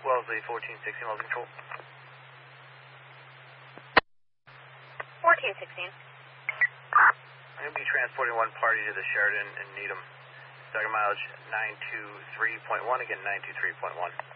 Wellesley, 1416, Wellesley Control. 1416. I'm going to be transporting one party to the Sheridan in Needham. Target mileage 923.1, again 923.1.